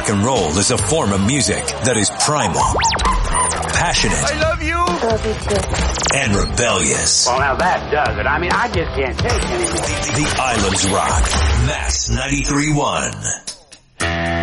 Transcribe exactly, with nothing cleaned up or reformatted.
rock and roll is a form of music that is primal, passionate. I love you. Love you too. And rebellious. Well, now that does it. I mean, I just can't take it anymore. The, the Islands Rock. Mass ninety-three point one.